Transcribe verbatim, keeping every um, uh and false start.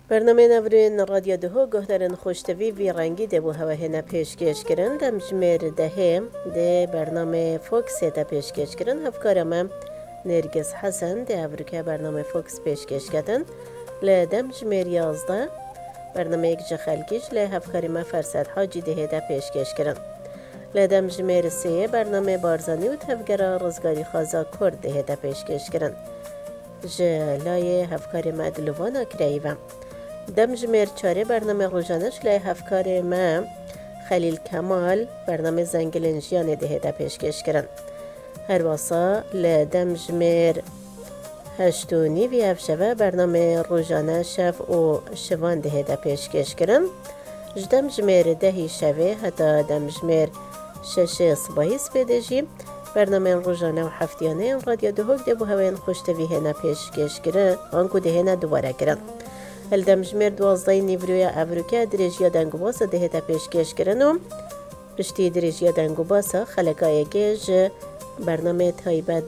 برنامه نورین رادیو دهو گهدارن خوشتوی وی رنگی ده بو هوا هنه پیشکش کرن دم جمیر دهم ده برنامه فوکس ده پیشکش کرن هفکارم نرگس حسن ده افریقا برنامه فوکس پیشکش کردن لدم جمیر یازده برنامه یک جخلگیش له هفکارم فرصت حاجی ده ده پیشکش کرن لدم جمیر سه برنامه بارزانی و تفگرا رزگاری خازا کرد ده ده پیشکش کرن جلای هفکارم ادلوانا کرایوام دم جمیر چاره برنامه روزانش لی هفکار ما خلیل کمال برنامه زنگلنجیان ده ده پیشکش کرن هر واسا لدم جمیر هشتونی وی هفشوه برنامه روزانه شف و شوان ده ده پیشکش کرن جدم جمیر دهی شوه حتی دم جمیر شش صباحی سپیدجی برنامه روزانه و هفتیانه رادیو دهوک ده بو هواین خوشتوی هنه پیشکش کرن آنکو ده هنه دوباره کرن الدم جمیر دوازده نیوروی افریقا درجیا دنگو باسا ده تا پیشکش کردن پشتی درجیا دنگو باسا خلقای گیج برنامه تایبت